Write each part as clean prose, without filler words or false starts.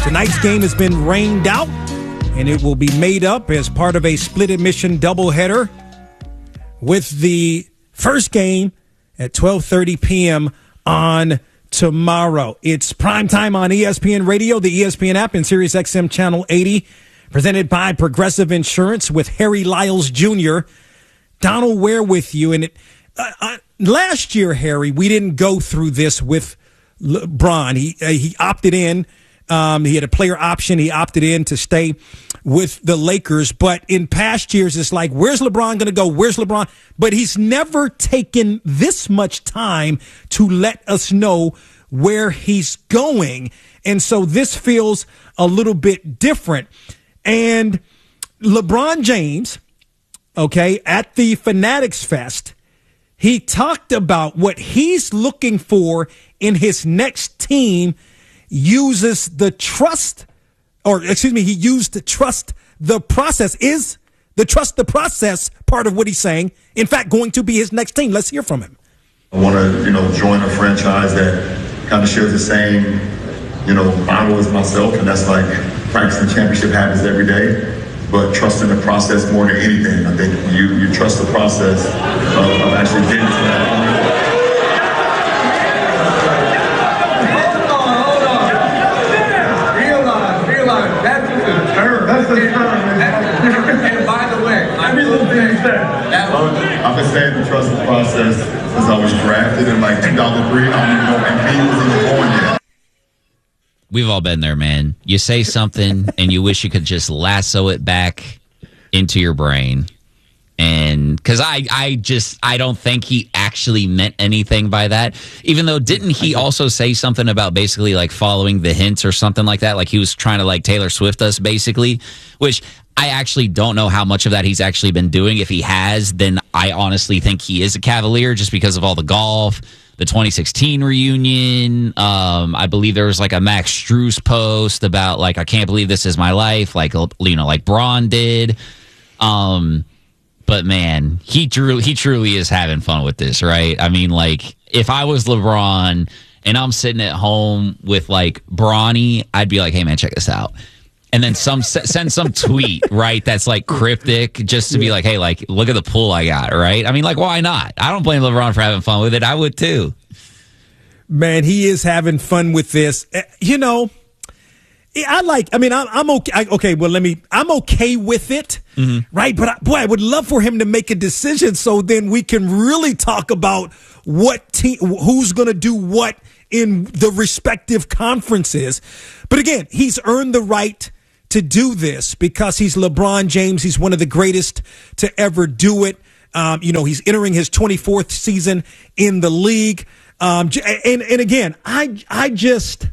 Tonight's game has been rained out, and it will be made up as part of a split admission doubleheader with the first game at 12:30 p.m. on tomorrow. It's primetime on ESPN Radio, the ESPN app, and Sirius XM Channel 80, presented by Progressive Insurance with Harry Lyles Jr. Donald Ware with you. And last year, Harry, we didn't go through this with LeBron. He opted in. He had a player option. He opted in to stay with the Lakers. But in past years, it's like, where's LeBron going to go? Where's LeBron? But he's never taken this much time to let us know where he's going. And so this feels a little bit different. And LeBron James, okay, at the Fanatics Fest, he talked about what he's looking for in his next team. Uses the trust, he used to trust the process. Is the trust the process part of what he's saying, in fact, going to be his next team? Let's hear from him. I want to, join a franchise that kind of shares the same, model as myself, and that's like practicing championship habits every day, but trusting the process more than anything. I think you trust the process of actually getting to that point. And by the way, I've been saying to trust the process since I was drafted in 2003. I don't even know if he was even born yet. We've all been there, man. You say something and you wish you could just lasso it back into your brain. And because I don't think he actually meant anything by that. Even though, didn't he also say something about basically following the hints or something like that? Like he was trying to Taylor Swift us basically, which I actually don't know how much of that he's actually been doing. If he has, then I honestly think he is a Cavalier just because of all the golf, the 2016 reunion. I believe there was a Max Strus post about I can't believe this is my life, like Braun did. But man, he truly is having fun with this, right? I mean, if I was LeBron and I'm sitting at home with Bronny, I'd be like, hey man, check this out. And then send some tweet, right? That's cryptic, just to be hey, look at the pool I got, right? I mean, why not? I don't blame LeBron for having fun with it. I would too. Man, he is having fun with this. I'm okay. Okay, well, I'm okay with it, right? But I would love for him to make a decision so then we can really talk about who's going to do what in the respective conferences. But again, he's earned the right to do this because he's LeBron James. He's one of the greatest to ever do it. He's entering his 24th season in the league. And again, I just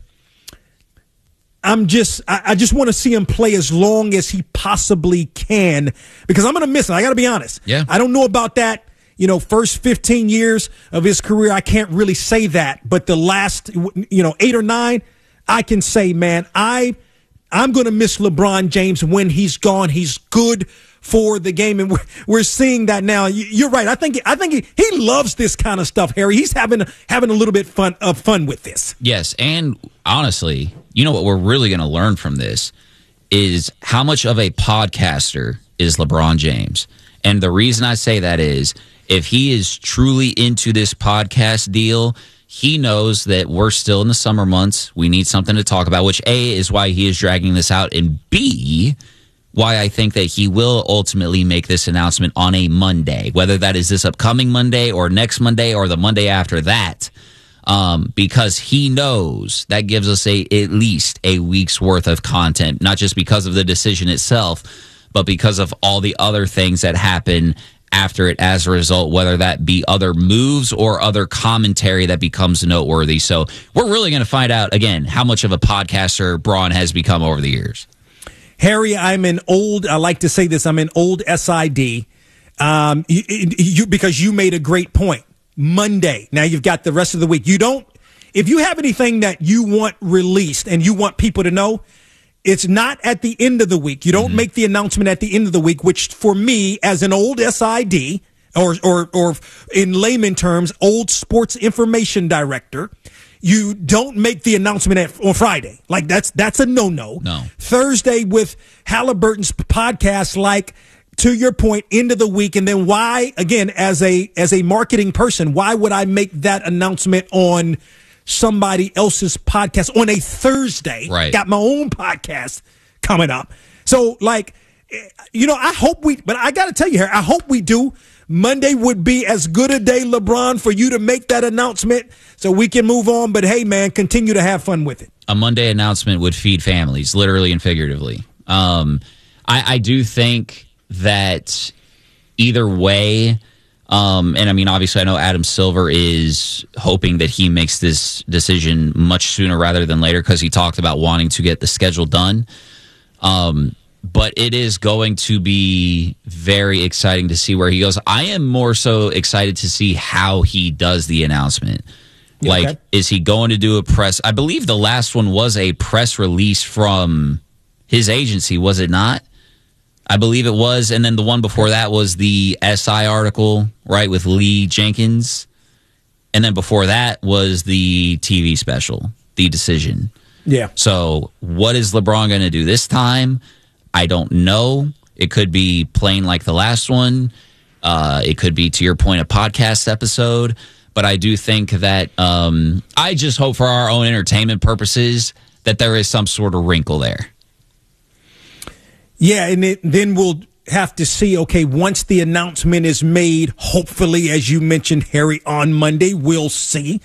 want to see him play as long as he possibly can because I'm going to miss him. I got to be honest. Yeah. I don't know about that. First 15 years of his career, I can't really say that. But the last, 8 or 9, I can say, man, I'm going to miss LeBron James when he's gone. He's good for the game, and we're seeing that now. You're right. I think he loves this kind of stuff, Harry. He's having a little bit of fun with this. Yes, and honestly, what we're really going to learn from this is how much of a podcaster is LeBron James. And the reason I say that is if he is truly into this podcast deal, he knows that we're still in the summer months. We need something to talk about, which A, is why he is dragging this out, and B, why I think that he will ultimately make this announcement on a Monday, whether that is this upcoming Monday or next Monday or the Monday after that, because he knows that gives us at least a week's worth of content, not just because of the decision itself, but because of all the other things that happen after it as a result, whether that be other moves or other commentary that becomes noteworthy. So we're really going to find out, again, how much of a podcaster Braun has become over the years. Harry, I like to say this, I'm an old SID because you made a great point. Monday. Now you've got the rest of the week. If you have anything that you want released and you want people to know, it's not at the end of the week. You don't make the announcement at the end of the week, which for me, as an old SID, or in layman terms, old sports information director, you don't make the announcement on Friday. Like that's a no-no. No. Thursday with Halliburton's podcast, like, to your point, end of the week. And then why, again, as a marketing person, why would I make that announcement on somebody else's podcast on a Thursday? Right. Got my own podcast coming up. So, like, I hope but I got to tell you here, I hope we do. Monday would be as good a day, LeBron, for you to make that announcement so we can move on. But hey, man, continue to have fun with it. A Monday announcement would feed families, literally and figuratively. I do think that either way, and I mean, obviously, I know Adam Silver is hoping that he makes this decision much sooner rather than later because he talked about wanting to get the schedule done. But it is going to be very exciting to see where he goes. I am more so excited to see how he does the announcement. Like, is he going to do a press? I believe the last one was a press release from his agency, was it not? I believe it was. And then the one before that was the SI article, right, with Lee Jenkins. And then before that was the TV special, The Decision. Yeah. So what is LeBron going to do this time? I don't know. It could be plain like the last one. It could be, to your point, a podcast episode. But I do think that I just hope for our own entertainment purposes that there is some sort of wrinkle there. Yeah, and then we'll have to see, okay, once the announcement is made, hopefully, as you mentioned, Harry, on Monday, we'll see.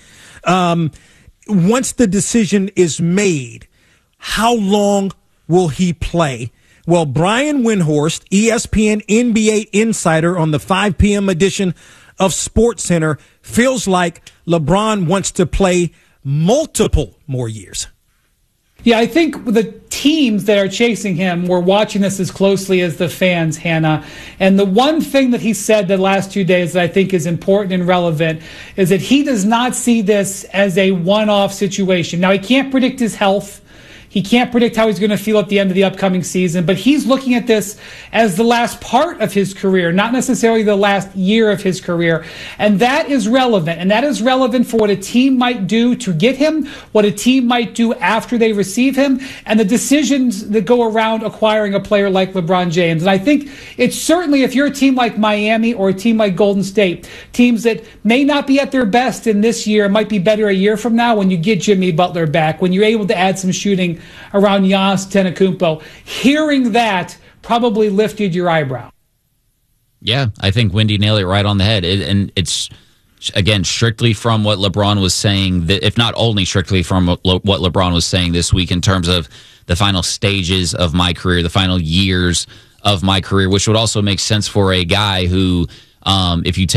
Once the decision is made, how long will he play? Well, Brian Windhorst, ESPN NBA insider on the 5 p.m. edition of SportsCenter, feels like LeBron wants to play multiple more years. Yeah, I think the teams that are chasing him were watching this as closely as the fans, Hannah. And the one thing that he said the last 2 days that I think is important and relevant is that he does not see this as a one-off situation. Now, he can't predict his health. He can't predict how he's going to feel at the end of the upcoming season, but he's looking at this as the last part of his career, not necessarily the last year of his career. And that is relevant. And that is relevant for what a team might do to get him, what a team might do after they receive him, and the decisions that go around acquiring a player like LeBron James. And I think it's certainly, if you're a team like Miami or a team like Golden State, teams that may not be at their best in this year, might be better a year from now when you get Jimmy Butler back, when you're able to add some shooting around Giannis Antetokounmpo. Hearing that probably lifted your eyebrow. Yeah, I think Wendy nailed it right on the head. And it's, again, strictly from what LeBron was saying, if not only strictly from what LeBron was saying this week in terms of the final stages of my career, the final years of my career, which would also make sense for a guy who, if you take